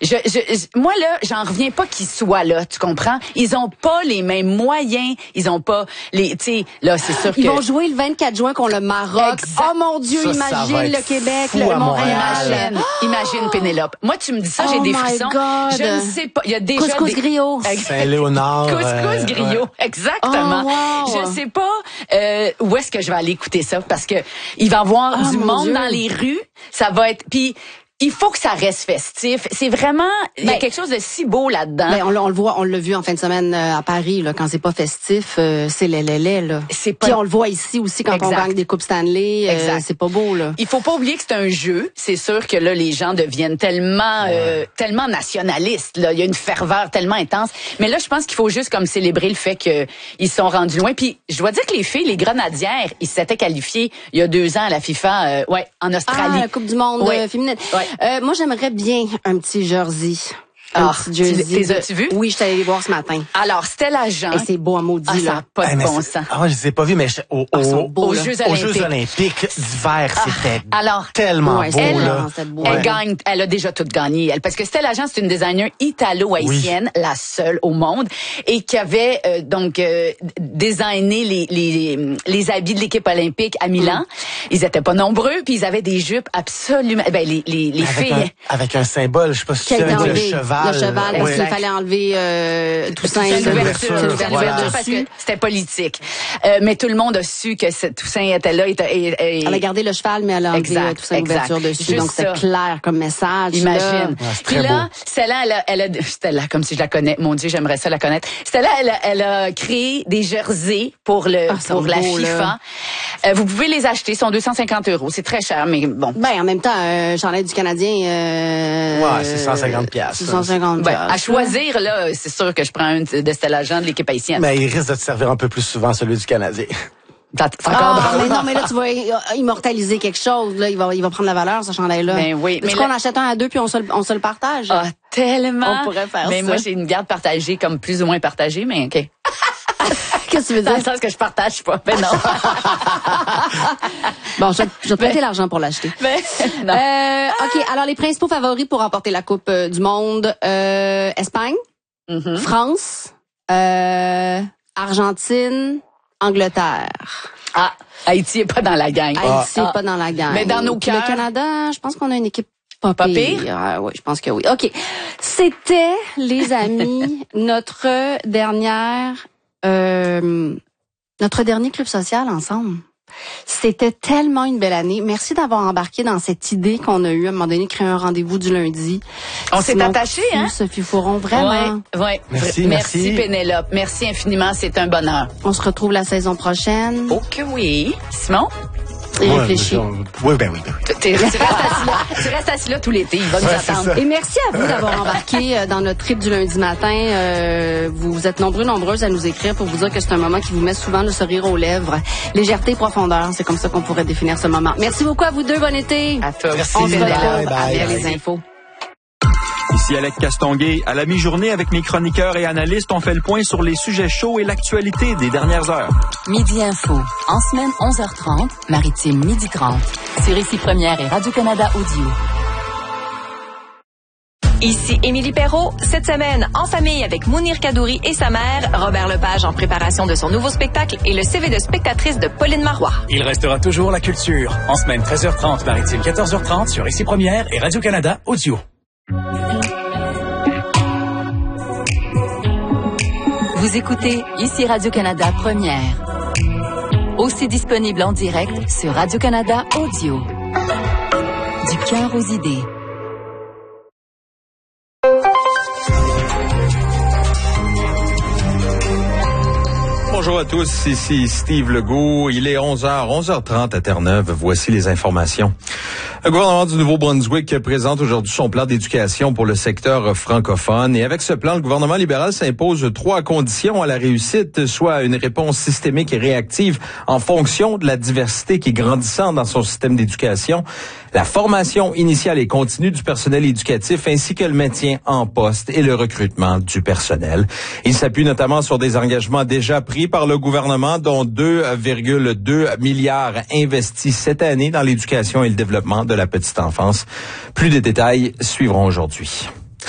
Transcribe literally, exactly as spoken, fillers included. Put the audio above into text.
Je, je, moi, là, j'en reviens pas qu'ils soient là, tu comprends? Ils ont pas les mêmes moyens, ils ont pas les, tu sais, là, c'est sûr Ils que... vont jouer le vingt-quatre juin contre le Maroc. Exact. Oh mon Dieu, Ça, ça imagine va le être Québec, fou le à Montréal. Imagine, Oh! imagine Pénélope. Moi, tu me dis ça, j'ai Oh des my frissons. God. Je ne sais pas, il y a déjà Couscous des... griot. Saint-Léonard. Couscous euh, griot, ouais. exactement. Oh, wow. Je sais pas euh, où est-ce que je vais aller écouter ça parce que il va y avoir Oh, du mon monde Dieu. dans les rues. Ça va être puis il faut que ça reste festif. C'est vraiment il y a Ben, quelque chose de si beau là-dedans. Ben, on, l'a- on le voit, on l'a vu en fin de semaine euh, à Paris, là, quand c'est pas festif, euh, c'est les les les là. C'est pas- Puis on le voit ici aussi quand Exact. on gagne des coupes Stanley, euh, Exact. c'est pas beau là. Il faut pas oublier que c'est un jeu. C'est sûr que là, les gens deviennent tellement, euh, tellement nationalistes. Là, il y a une ferveur tellement intense. Mais là, je pense qu'il faut juste comme célébrer le fait qu'ils sont rendus loin. Puis, je dois dire que les filles, les grenadières, ils s'étaient qualifiés il y a deux ans à la FIFA, euh, ouais, en Australie. Ah, la Coupe du Monde Ouais. euh, féminine. Ouais. Euh, moi, j'aimerais bien un petit jersey. Un Ah, petit jersey. tu- les de- as-tu vus? Oui, je suis allée les voir ce matin. Alors, Stella Jean. Et c'est beau à maudit, Ah, ça là. n'a pas Ah, de mais bon c'est- sens. Ah, moi, je les ai pas vus, mais je- au- Ah, ils sont au- beaux, aux là. Jeux aux olympiques. Jeux olympiques d'hiver, c'était alors, tellement ouais, beau, c'est là. beau, c'était beau. Elle Ouais. gagne, elle a déjà tout gagné, elle, parce que Stella Jean, c'est une designer italo-haïtienne, la seule au monde, et qui avait euh, donc euh, designé les, les les habits de l'équipe olympique à Milan. Mm. Ils étaient pas nombreux, puis ils avaient des jupes absolument. Ben les les, les Avec filles. un, avec un symbole, je sais pas si Qui a tu sais, été avec le enlevé. cheval. Le cheval, parce Ouais. qu'il fallait enlever euh, Toussaint. C'est une Toussaint ouverture, l'ouverture, c'est une ouverture voilà. parce que c'était politique. Euh, mais tout le monde a su que ce- Toussaint était là. Et, et, et- Elle a gardé le cheval, mais elle a enlevé Exact, euh, Toussaint exact. l'ouverture dessus. Juste Donc, c'est ça. clair comme message. Imagine. là. Ah, c'est Puis très là, beau. Stella, elle a, elle a, Stella, comme si je la connais. Mon Dieu, j'aimerais ça la connaître. Stella, elle a, elle a créé des jerseys pour le, Ah, ils sont pour la beaux, FIFA. là. Euh, vous pouvez les acheter, ils sont deux cent cinquante euros. C'est très cher, mais bon. Ben, en même temps, un chandail du Canadien... Euh, Ouais, c'est cent cinquante piastres. C'est cent cinquante Ben, piastres. à choisir, là, c'est sûr que je prends un de Stella Jean de l'équipe haïtienne. Mais il risque de te servir un peu plus souvent, celui du Canadien. T'as- c'est encore Ah, drôle. mais non, mais là, tu vas i- immortaliser quelque chose. Là, il va, il va prendre la valeur, ce chandail-là. Ben oui, Est-ce mais qu'on là- achète un à deux puis on se, le- on se le partage? Ah, tellement. On pourrait faire mais ça. moi, j'ai une garde partagée, comme plus ou moins partagée, mais OK. Qu'est-ce que tu veux Dans dire? le sens que je partage pas. Ben non. Bon, je, vais- je vais te prêter l'argent pour l'acheter. Ben, non. Euh, OK, alors les principaux favoris pour remporter la Coupe euh, du Monde. Euh, Espagne, Mhm. France, euh, Argentine, Angleterre. Ah, Haïti est pas dans la gang. Haïti, Ah. pas dans la gang. Mais dans nos Puis cœurs. Le Canada, je pense qu'on a une équipe pas, Pas pire. pire? Ah, oui, je pense que oui. OK. C'était, les amis, notre dernière, euh, notre dernier club social ensemble. C'était tellement une belle année. Merci d'avoir embarqué dans cette idée qu'on a eue à un moment donné, créer un rendez-vous du lundi. On s'est Simon attaché, Coutu, hein? Sophie Fouron, vraiment. Ouais, ouais. Merci, Vra- merci. Pénélope. Merci infiniment. C'est un bonheur. On se retrouve la saison prochaine. Oh que oui. Simon, Et Ouais, réfléchis. Oui, ben oui, ben oui. tu tu restes assis là. Tu restes assis là tout l'été. Il va nous Ouais, c'est attendre. ça. Et merci à vous d'avoir embarqué euh, dans notre trip du lundi matin. Euh, vous êtes nombreux, nombreuses à nous écrire pour vous dire que c'est un moment qui vous met souvent le sourire aux lèvres. Légèreté, profondeur, c'est comme ça qu'on pourrait définir ce moment. Merci beaucoup à vous deux, bon été. À toi Merci, On se bye, retrouve bye, après bye. les infos. Ici Alec Castonguay. À la mi-journée, avec mes chroniqueurs et analystes, on fait le point sur les sujets chauds et l'actualité des dernières heures. Midi Info. En semaine, onze heures trente. Maritime, midi trente. Sur Ici Première et Radio-Canada Audio. Ici Émilie Perrault. Cette semaine, en famille avec Mounir Kadouri et sa mère, Robert Lepage en préparation de son nouveau spectacle et le C V de spectatrice de Pauline Marois. Il restera toujours la culture. En semaine treize heures trente, maritime quatorze heures trente sur Ici Première et Radio-Canada Audio. Vous écoutez Ici Radio-Canada Première. Aussi disponible en direct sur Radio-Canada Audio. Du cœur aux idées. Bonjour à tous, ici Steve Legault. Il est onze heures, onze heures trente à Terre-Neuve. Voici les informations. Le gouvernement du Nouveau-Brunswick présente aujourd'hui son plan d'éducation pour le secteur francophone. Et avec ce plan, le gouvernement libéral s'impose trois conditions à la réussite, soit une réponse systémique et réactive en fonction de la diversité qui est grandissante dans son système d'éducation, la formation initiale et continue du personnel éducatif, ainsi que le maintien en poste et le recrutement du personnel. Il s'appuie notamment sur des engagements déjà pris par le gouvernement, dont deux virgule deux milliards investis cette année dans l'éducation et le développement de la petite enfance. Plus de détails suivront aujourd'hui.